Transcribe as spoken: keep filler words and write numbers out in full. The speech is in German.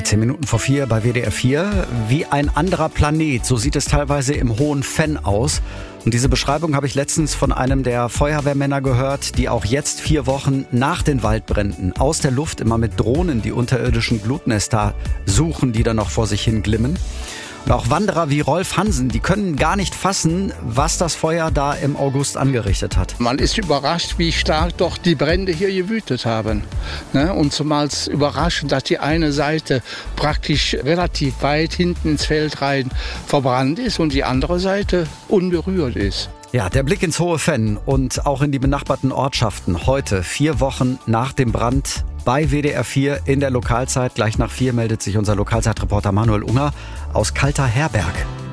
Zehn Minuten vor vier bei W D R vier. Wie ein anderer Planet, so sieht es teilweise im Hohen Venn aus. Und diese Beschreibung habe ich letztens von einem der Feuerwehrmänner gehört, die auch jetzt vier Wochen nach den Waldbränden aus der Luft immer mit Drohnen die unterirdischen Glutnester suchen, die da noch vor sich hin glimmen. Und auch Wanderer wie Rolf Hansen, die können gar nicht fassen, was das Feuer da im August angerichtet hat. Man ist überrascht, wie stark doch die Brände hier gewütet haben. Und zumal es überraschend, dass die eine Seite praktisch relativ weit hinten ins Feld rein verbrannt ist und die andere Seite unberührt ist. Ja, der Blick ins Hohe Venn und auch in die benachbarten Ortschaften. Heute, vier Wochen nach dem Brand bei W D R vier in der Lokalzeit. Gleich nach vier meldet sich unser Lokalzeitreporter Manuel Unger aus Kalter Herberg.